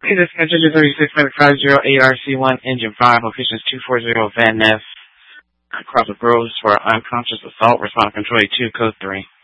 Okay, this is Engine 36.50 ARC1, Engine 5, locations 240 Van Ness, Crawford Groves for unconscious assault, respond control 2, code 3.